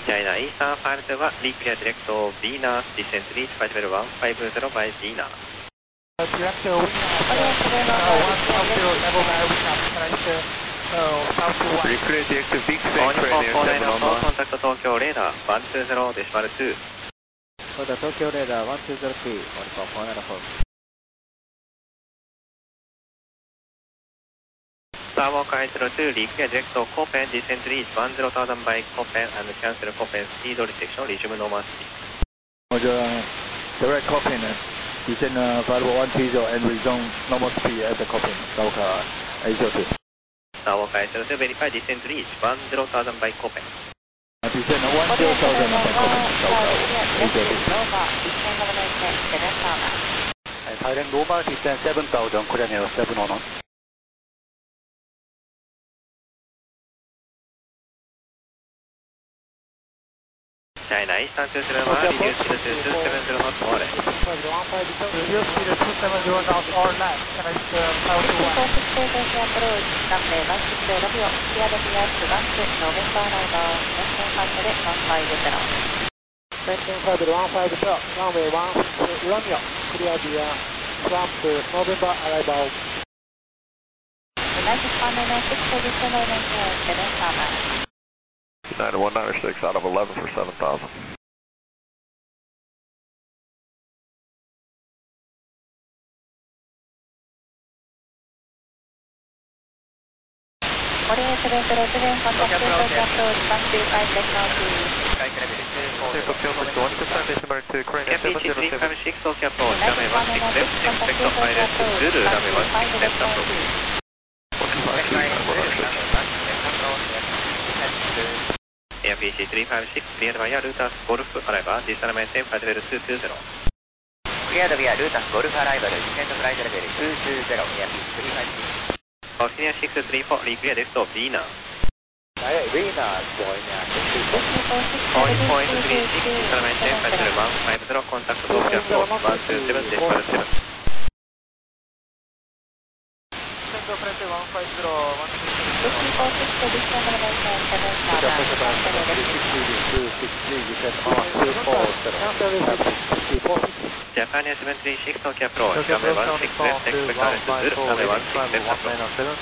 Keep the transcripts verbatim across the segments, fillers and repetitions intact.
China Eastern five two one, reclear direct to Venus, descent reach five zero one five zero by Venus. Direct to Venus, uh, one five zero level by Venus, correct, uh, south to one. Reclear direct to Big Fake, All radio four seven nine on four, contact Tokyo radar one two zero decimal two. For the Tokyo radar one two zero three, one four four nine four. Starwalker eight zero two, reclear direct to Copen, descent reach one zero thousand by Copen and cancel Copen speed restriction, resume normal speed. Roger, direct Copen, descend uh, five one three zero and resume normal speed at the Copen, Starwalker eight zero two. Starwalker eight zero two, verify descent reach one zero thousand by Copen. Uh, descend one zero thousand by Copen, Starwalker eight zero two. Thailand normal descent seven thousand, Korean Air seven on. China Eastern two seven one, reduce speed to two seven zero knots or less. Reduce speed to two seven zero knots or less, correct, uh, south to one. Maintain five one five zero, runway one Romeo, clear the uh, from the November arrival. United one nine six out of eleven for seven thousand. K P C three five six, Tokyo approach, runway one six left, expect to pilot Zulu, runway one six left approach. Air P C three five six, cleared via Lutas Golf arrival, distant maintain flight level two two zero. Cleared via Lutas Golf arrival, descent flight level two two zero, Air P C three five six. Oxygen six three four, reclear direct to Venus. Venus, join Calling point three six, distant maintain flight level one five zero, contact Tokyo approach one two seven decimal seven. Center pressure one five zero, one two zero. Japan seven three six, Tokyo approach, runway one six left, expect pilot Zulu, runway one six left approach.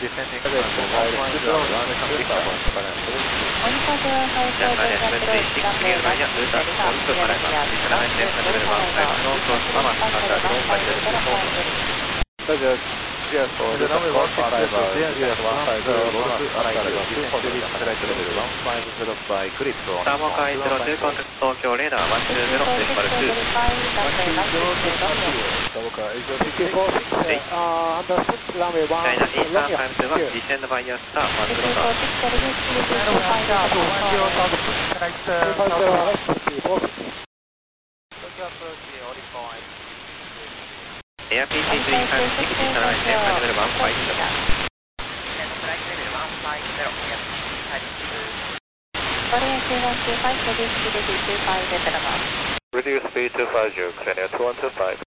Japan seven three six, cleared via Lutas Golf arrival, distant maintain flight level one five zero, close Mama, contact flight level two four zero. Yes, so the number one six arrival, descent one five zero, arrival, two four zero, flight level one five zero by Grip. Starwalker eight zero two, contact Tokyo radar one two zero decimal two. Starwalker eight zero two. Uh, understood, runway one. China Eastern five two one, descend via Star one zero thousand. one zero thousand, correct, uh, south to one. Tokyo approach, Oricon. Air P C three five six, distant maintain flight level one five zero. Descent flight level one five zero, Air P C three five six. Reduce speed two five zero, Korean Air two one two five.